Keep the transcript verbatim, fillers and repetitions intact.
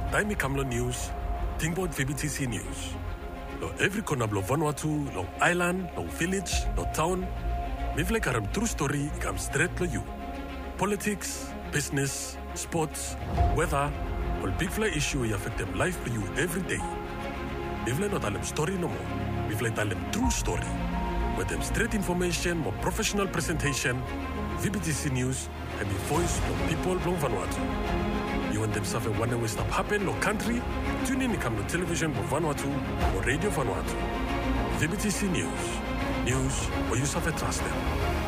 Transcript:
Taimi Kamlo News, Tingbot V B T C News. Lo every corner of Vanuatu, lo island, lo village, lo town. Mivle karam true story ikam straight to you. Politics, business, sports, weather, all big fly issue you affect them life for you every day. Mivle not alem story no more. Mivle alem true story. With them straight information, more professional presentation, V B T C News, and the voice of people from Vanuatu. You want them something one way stuff happen, no country, tune in to come to television for Vanuatu or radio Vanuatu. V B T C News. News where you suffer trust them.